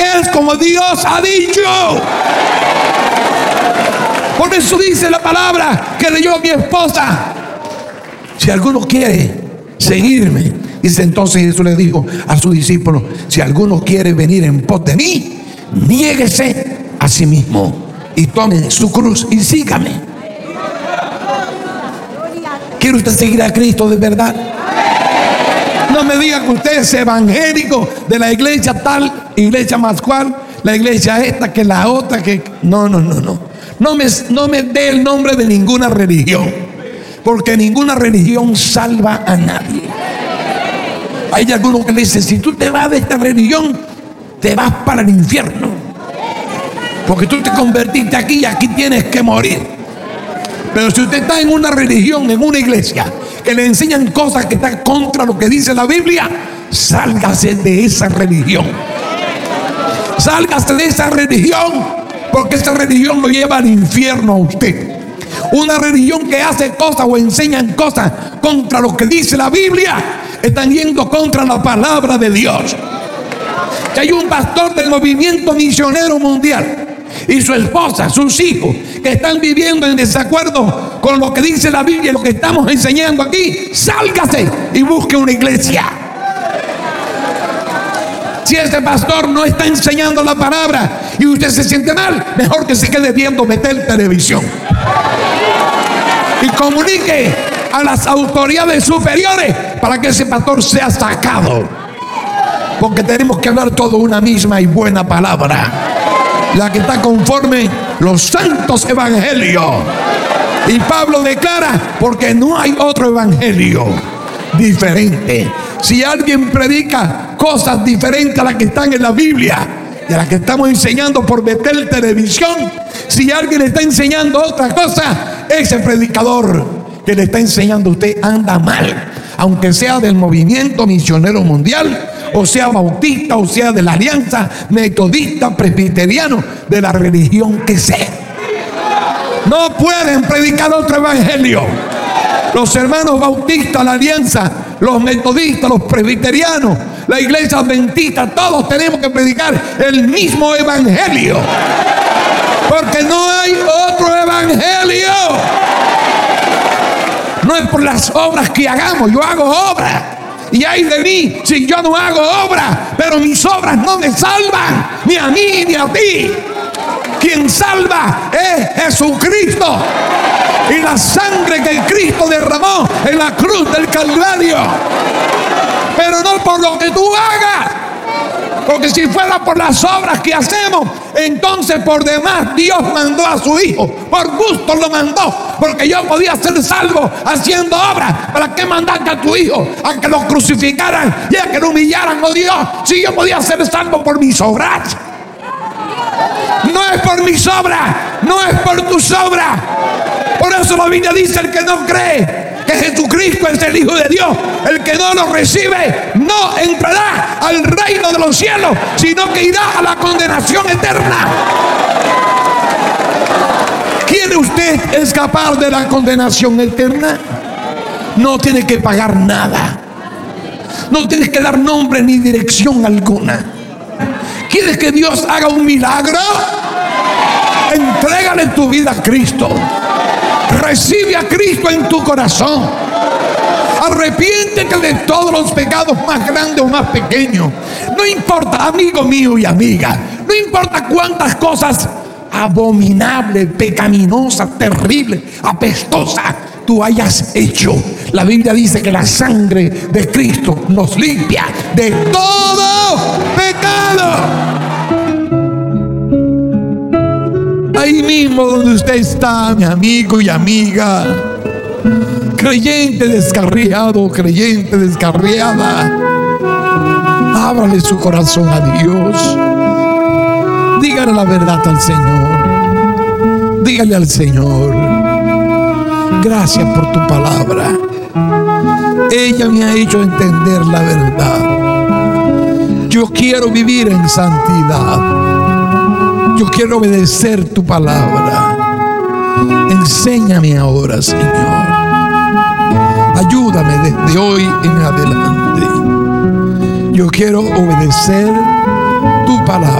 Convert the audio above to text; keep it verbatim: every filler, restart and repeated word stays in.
es como Dios ha dicho. Por eso dice la palabra que leyó mi esposa: si alguno quiere seguirme, dice, entonces Jesús le dijo a sus discípulos: si alguno quiere venir en pos de mí, niéguese a sí mismo y tome su cruz y sígame. ¿Quiere usted seguir a Cristo de verdad? No me diga que usted es evangélico de la iglesia tal, iglesia más cual, la iglesia esta, que la otra, que... No, no, no, no. No me, no me dé el nombre de ninguna religión, porque ninguna religión salva a nadie. Hay algunos que le dicen: si tú te vas de esta religión, te vas para el infierno, porque tú te convertiste aquí y aquí tienes que morir. Pero si usted está en una religión, en una iglesia, que le enseñan cosas que están contra lo que dice la Biblia, sálgase de esa religión. Sálgase de esa religión, porque esa religión lo lleva al infierno a usted. Una religión que hace cosas o enseñan cosas contra lo que dice la Biblia, están yendo contra la palabra de Dios. Que hay un pastor del movimiento misionero mundial y su esposa, sus hijos, que están viviendo en desacuerdo con lo que dice la Biblia y lo que estamos enseñando aquí, sálgase y busque una iglesia. Si ese pastor no está enseñando la palabra y usted se siente mal, mejor que se quede viendo Betel Televisión y comunique a las autoridades superiores para que ese pastor sea sacado, porque tenemos que hablar todo una misma y buena palabra, la que está conforme los santos evangelios. Y Pablo declara: porque no hay otro evangelio diferente. Si alguien predica cosas diferentes a las que están en la Biblia y a las que estamos enseñando por Betel Televisión, si alguien le está enseñando otra cosa, ese predicador que le está enseñando a usted anda mal, aunque sea del movimiento misionero mundial, o sea bautista, o sea de la alianza, metodista, presbiteriano, de la religión que sea. No pueden predicar otro evangelio. Los hermanos bautistas, la alianza, los metodistas, los presbiterianos, la iglesia adventista, todos tenemos que predicar el mismo evangelio, porque no hay otro evangelio. No es por las obras que hagamos. Yo hago obras, y ay de mí si yo no hago obras, pero mis obras no me salvan, ni a mí ni a ti. Quien salva es Jesucristo y la sangre que Cristo derramó en la cruz del Calvario, pero no por lo que tú hagas, porque si fuera por las obras que hacemos, entonces por demás Dios mandó a su Hijo, por gusto lo mandó, porque yo podía ser salvo haciendo obras. ¿Para qué mandaste a tu Hijo a que lo crucificaran y a que lo humillaran, oh Dios, si yo podía ser salvo por mis obras? No es por mis obras, no es por tus obras. Por eso la Biblia dice: el que no cree que Jesucristo es el Hijo de Dios, el que no lo recibe, no entrará al reino de los cielos, sino que irá a la condenación eterna. ¿Quiere usted escapar de la condenación eterna? No tiene que pagar nada, no tienes que dar nombre ni dirección alguna. ¿Quieres que Dios haga un milagro? Entrégale tu vida a Cristo. Recibe a Cristo en tu corazón. Arrepiéntete de todos los pecados, más grandes o más pequeños. No importa, amigo mío y amiga, no importa cuántas cosas abominables, pecaminosas, terribles, apestosas tú hayas hecho. La Biblia dice que la sangre de Cristo nos limpia de todo pecado. Ahí mismo donde usted está, mi amigo y amiga, creyente descarriado, creyente descarriada, ábrale su corazón a Dios. Dígale la verdad al Señor. Dígale al Señor: gracias por tu palabra. Ella me ha hecho entender la verdad. Yo quiero vivir en santidad. Yo quiero obedecer tu palabra. Enséñame ahora, Señor. Ayúdame desde hoy en adelante. Yo quiero obedecer tu palabra.